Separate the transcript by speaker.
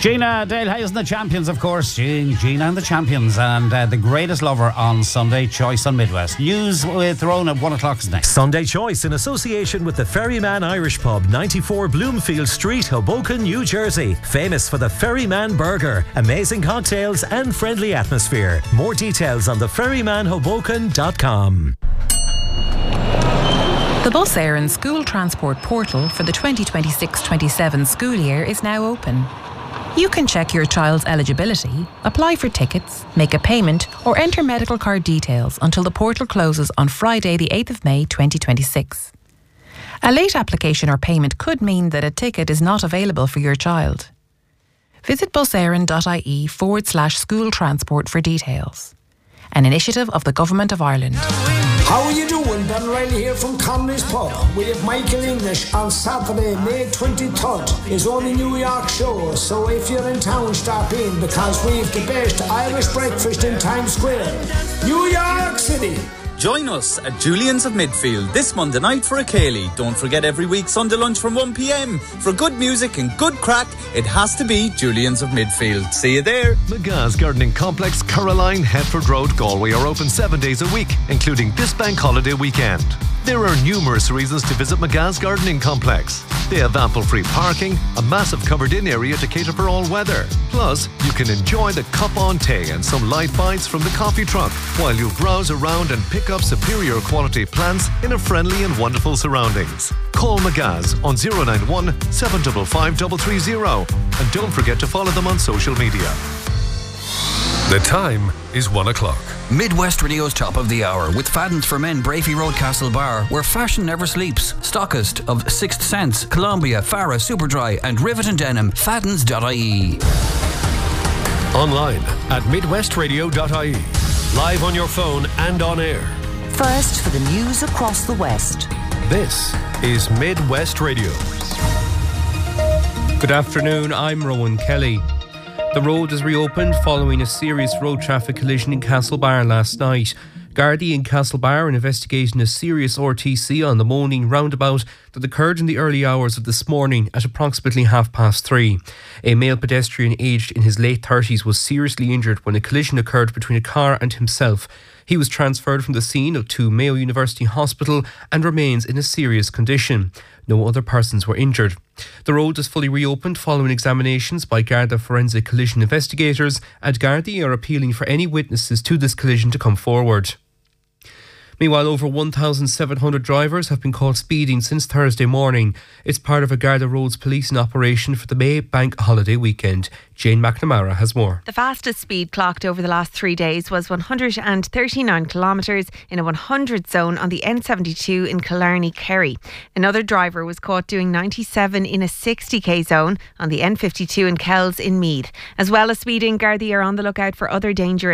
Speaker 1: Gina Dalehousie and the Champions, of course. Gina and the Champions, and The Greatest Lover on Sunday Choice on Midwest. News with Rowan at 1 o'clock is next.
Speaker 2: Sunday Choice in association with the Ferryman Irish Pub, 94 Bloomfield Street, Hoboken, New Jersey. Famous for the Ferryman Burger, amazing cocktails and friendly atmosphere. More details on theferrymanhoboken.com.
Speaker 3: The Bus Éireann School Transport Portal for the 2026-27 school year is now open. You can check your child's eligibility, apply for tickets, make a payment or enter medical card details until the portal closes on Friday the 8th of May 2026. A late application or payment could mean that a ticket is not available for your child. Visit buseireann.ie/school transport for details. An initiative of the Government of Ireland.
Speaker 4: How are you doing? Ben Riley here from Conley's Pub. We have Michael English on Saturday, May 23rd. His only New York show, so if you're in town, stop in because we have the best Irish breakfast in Times Square. New York City.
Speaker 5: Join us at Julian's of Midfield this Monday night for a Cayley. Don't forget every week Sunday lunch from 1 p.m. For good music and good crack, it has to be Julian's of Midfield. See you there.
Speaker 6: McGah's Gardening Complex, Caroline, Headford Road, Galway are open 7 days a week, including this bank holiday weekend. There are numerous reasons to visit McGah's Gardening Complex. They have ample free parking, a massive covered-in area to cater for all weather. Plus, you can enjoy the cup on tea and some light bites from the coffee truck while you browse around and pick up superior quality plants in a friendly and wonderful surroundings. Call McGah's on 091 755 330 and don't forget to follow them on social media.
Speaker 7: The time is 1 o'clock.
Speaker 8: Midwest Radio's Top of the Hour with Fadden's for Men, Brafey Road, Castlebar, where fashion never sleeps. Stockist of Sixth Sense, Columbia, Farah, Superdry and Rivet and Denim. Faddens.ie.
Speaker 7: Online at midwestradio.ie. Live on your phone and on air.
Speaker 9: First for the news across the West.
Speaker 7: This is Midwest Radio.
Speaker 10: Good afternoon, I'm Rowan Kelly. The road is reopened following a serious road traffic collision in Castlebar last night. Gardaí in Castlebar are investigating a serious RTC on the Moaning roundabout that occurred in the early hours of this morning at approximately 3:30. A male pedestrian aged in his late 30s was seriously injured when a collision occurred between a car and himself. He was transferred from the scene to Mayo University Hospital and remains in a serious condition. No other persons were injured. The road is fully reopened following examinations by Garda forensic collision investigators, and Gardaí are appealing for any witnesses to this collision to come forward. Meanwhile, over 1,700 drivers have been caught speeding since Thursday morning. It's part of a Garda Roads policing operation for the May bank holiday weekend. Jane McNamara has more.
Speaker 11: The fastest speed clocked over the last 3 days was 139 kilometres in a 100 zone on the N72 in Killarney, Kerry. Another driver was caught doing 97 in a 60k zone on the N52 in Kells in Meath. As well as speeding, Gardaí are on the lookout for other dangerous